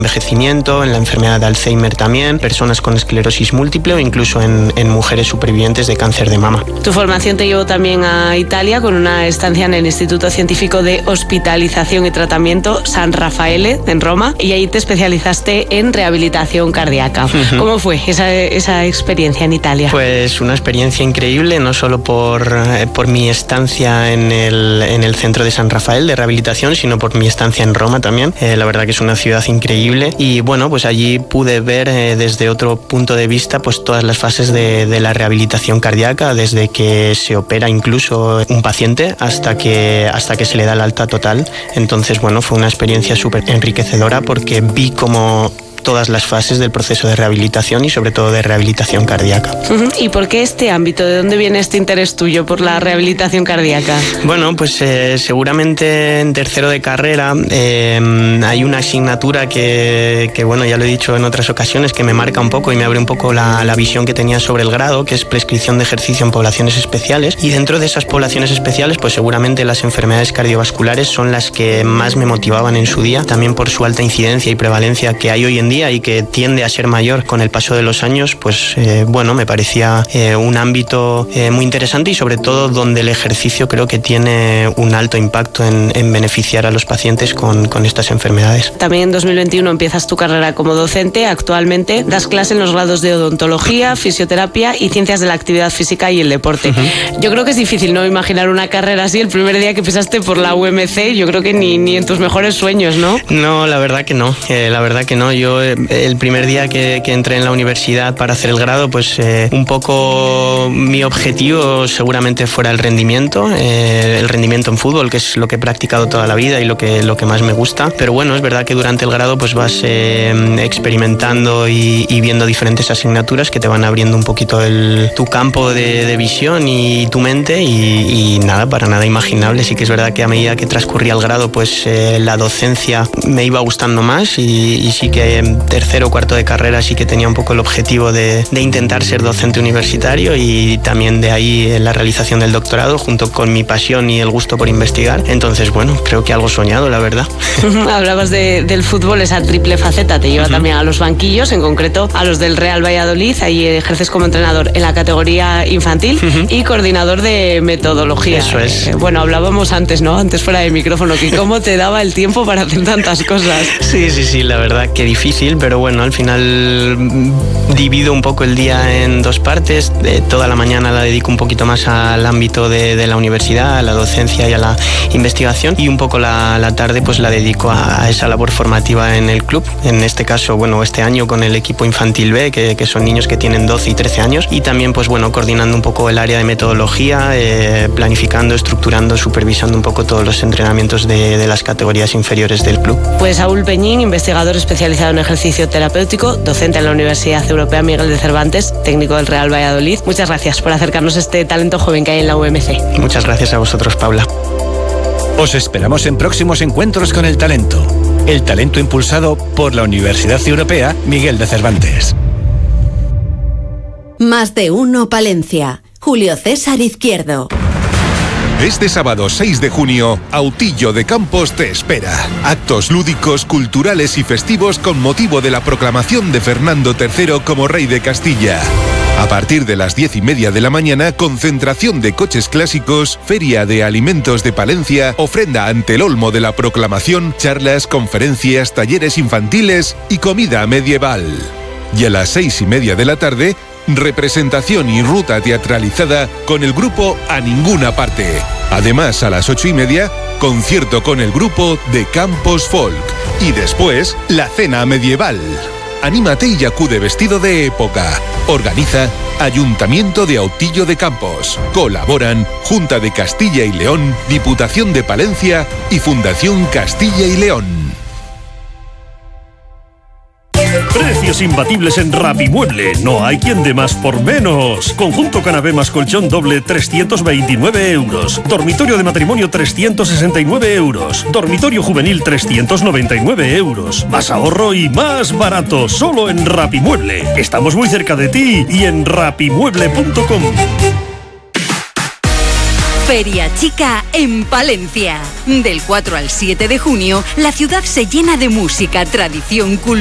envejecimiento, en la enfermedad de Alzheimer también, personas con esclerosis múltiple o incluso en mujeres supervivientes de cáncer de mama. Tu formación te llevó también a Italia con una estancia en el Instituto Científico de Hospitalización y Tratamiento San Raffaele en Roma, y ahí te especializaste en rehabilitación cardíaca. ¿Cómo fue esa experiencia en Italia? Pues una experiencia increíble, no solo por mi estancia en el centro de San Rafael de rehabilitación, sino por mi estancia en Roma también. La verdad que es una ciudad increíble y bueno, pues allí pude ver desde otro punto de vista pues todas las fases de la rehabilitación cardíaca, desde que se opera incluso un paciente hasta que se le da el alta total. Entonces bueno, fue una experiencia súper enriquecedora porque vi cómo todas las fases del proceso de rehabilitación y sobre todo de rehabilitación cardíaca. ¿Y por qué este ámbito? ¿De dónde viene este interés tuyo por la rehabilitación cardíaca? Bueno, pues seguramente en tercero de carrera hay una asignatura que bueno, ya lo he dicho en otras ocasiones, que me marca un poco y me abre un poco la visión que tenía sobre el grado, que es prescripción de ejercicio en poblaciones especiales, y dentro de esas poblaciones especiales pues seguramente las enfermedades cardiovasculares son las que más me motivaban en su día, también por su alta incidencia y prevalencia que hay hoy en día y que tiende a ser mayor con el paso de los años. Pues bueno, me parecía un ámbito muy interesante y sobre todo donde el ejercicio creo que tiene un alto impacto en beneficiar a los pacientes con estas enfermedades. También en 2021 empiezas tu carrera como docente. Actualmente das clase en los grados de odontología, fisioterapia y ciencias de la actividad física y el deporte. Yo creo que es difícil no imaginar una carrera así el primer día que pisaste por la UMC. Yo creo que ni en tus mejores sueños, ¿no? No, la verdad que no. Yo el primer día que entré en la universidad para hacer el grado, pues un poco mi objetivo seguramente fuera el rendimiento en fútbol, que es lo que he practicado toda la vida y lo que más me gusta. Pero bueno, es verdad que durante el grado pues vas experimentando y viendo diferentes asignaturas que te van abriendo un poquito tu campo de visión y tu mente y nada, para nada imaginable. Sí que es verdad que a medida que transcurría el grado pues la docencia me iba gustando más y sí que en tercero o cuarto de carrera sí que tenía un poco el objetivo de intentar ser docente universitario, y también de ahí la realización del doctorado junto con mi pasión y el gusto por investigar. Entonces bueno, creo que algo soñado, la verdad. Hablabas del fútbol, esa triple faceta te lleva también a los banquillos, en concreto a los del Real Valladolid. Ahí ejerces como entrenador en la categoría infantil y coordinador de metodología. Eso es. Bueno, hablábamos antes, ¿no? Antes fuera de micrófono, que cómo te daba el tiempo para hacer tantas cosas. Sí, la verdad que difícil, pero bueno, al final divido un poco el día en dos partes. Toda la mañana la dedico un poquito más al ámbito de la universidad, a la docencia y a la investigación, y un poco la tarde pues la dedico a esa labor formativa en el club. En este caso, bueno, este año con el equipo infantil B, que son niños que tienen 12 y 13 años, y también pues bueno, coordinando un poco el área de metodología, planificando, estructurando, supervisando un poco todos los entrenamientos de las categorías inferiores del club. Pues Saúl Peñín, investigador especializado en ejercicio terapéutico, docente en la Universidad Europea Miguel de Cervantes, técnico del Real Valladolid. Muchas gracias por acercarnos a este talento joven que hay en la UMC. Muchas gracias a vosotros, Paula. Os esperamos en próximos encuentros con el talento. El talento impulsado por la Universidad Europea Miguel de Cervantes. Más de uno Palencia. Julio César Izquierdo. Este sábado 6 de junio, Autillo de Campos te espera. Actos lúdicos, culturales y festivos con motivo de la proclamación de Fernando III como rey de Castilla. A partir de las 10:30 de la mañana, concentración de coches clásicos, feria de alimentos de Palencia, ofrenda ante el olmo de la proclamación, charlas, conferencias, talleres infantiles y comida medieval. Y a las 6:30 de la tarde, representación y ruta teatralizada con el grupo A Ninguna Parte. Además, a las 8:30, concierto con el grupo de Campos Folk. Y después, la cena medieval. Anímate y acude vestido de época. Organiza Ayuntamiento de Autillo de Campos. Colaboran Junta de Castilla y León, Diputación de Palencia y Fundación Castilla y León. Precios imbatibles en Rapimueble. No hay quien dé más por menos. Conjunto canapé más colchón doble, 329 euros. Dormitorio de matrimonio, 369 euros. Dormitorio juvenil, 399 euros. Más ahorro y más barato. Solo en Rapimueble. Estamos muy cerca de ti y en rapimueble.com. Feria Chica en Palencia. Del 4 al 7 de junio, la ciudad se llena de música, tradición, cultura